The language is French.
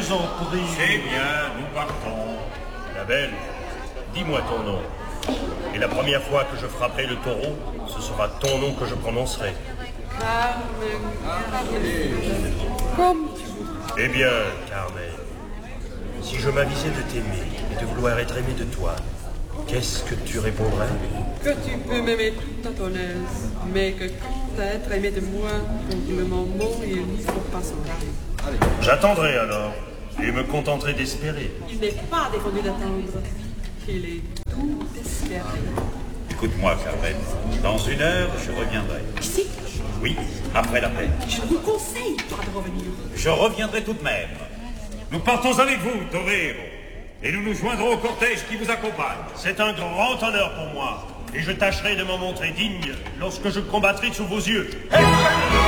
vous en prie. C'est bien, nous partons. La belle, dis-moi ton nom. Et la première fois que je frapperai le taureau, ce sera ton nom que je prononcerai. Comme tu voudras. Eh bien, Carmen, si je m'avisais de t'aimer et de vouloir être aimé de toi, qu'est-ce que tu répondrais? Que tu peux m'aimer tout à ton aise, mais que quant à être aimé de moi, pour le moment, il n'y faut pas s'en aller. J'attendrai alors, et me contenterai d'espérer. Il n'est pas défendu d'attendre. Il est tout espéré. Écoute-moi, Carmen. Dans 1 heure, je reviendrai. Ici, Oui, après la paix. je vous conseille pas de revenir. Je reviendrai tout de même. Nous partons avec vous, Torero, et nous nous joindrons au cortège qui vous accompagne. C'est un grand honneur pour moi, et je tâcherai de m'en montrer digne lorsque je combattrai sous vos yeux. Hey